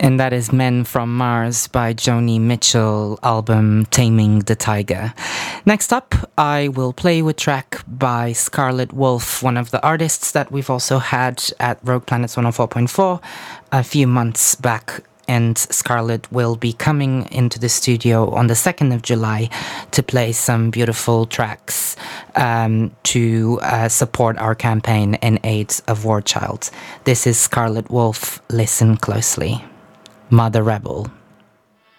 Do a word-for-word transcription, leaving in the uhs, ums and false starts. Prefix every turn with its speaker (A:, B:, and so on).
A: And that is Men from Mars by Joni Mitchell, album Taming the Tiger. Next up, I will play with track by Scarlet Wolf, one of the artists that we've also had at Rogue Planets one oh four point four a few months back. And Scarlet will be coming into the studio on the second of July to play some beautiful tracks um, to uh, support our campaign in aid of War Child. This is Scarlet Wolf. Listen closely. Mother Rebel.